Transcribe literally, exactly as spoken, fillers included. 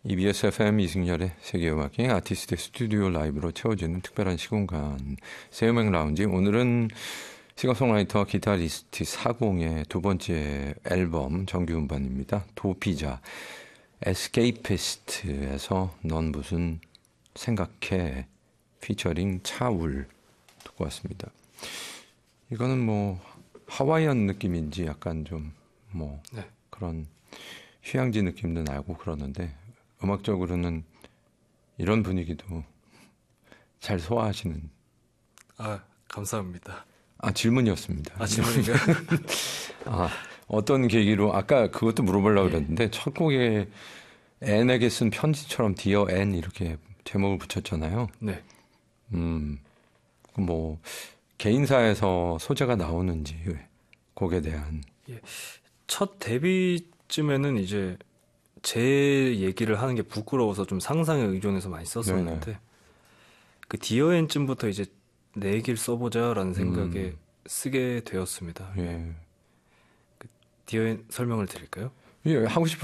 이비에스 에프엠 이승열의 세계음악여행 아티스트의 스튜디오 라이브로 채워지는 특별한 시공간 새음악 라운지. 오늘은 싱어송라이터 기타리스트 사공의 두 번째 앨범 정규 음반입니다. 도피자 에스케이피스트에서 넌 무슨 생각해 피처링 차울 듣고 왔습니다. 이거는 뭐 하와이안 느낌인지 약간 좀 뭐 네. 그런 휴양지 느낌도 나고 그러는데 음악적으로는 이런 분위기도 잘 소화하시는. 아, 감사합니다. 아, 질문이었습니다. 아, 질문인가요? 아, 어떤 계기로 아까 그것도 물어보려고 예. 그랬는데 첫 곡에 앤에게 쓴 편지처럼 디어 앤 이렇게 제목을 붙였잖아요. 네. 음, 뭐 개인사에서 소재가 나오는지 곡에 대한. 예. 첫 데뷔쯤에는 이제 제 얘기를 하는 게 부끄러워서 좀 상상에 의존해서 많이 썼었는데 네네. 그 디어앤쯤부터 이제 내 얘기를 써보자라는 생각에 음. 쓰게 되었습니다. 예. 그 디어앤 설명을 드릴까요? 예, 하고 싶은